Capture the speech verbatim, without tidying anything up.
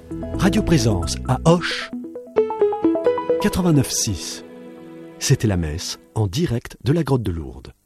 Radio Présence à Auch, quatre-vingt-neuf six. C'était la messe en direct de la grotte de Lourdes.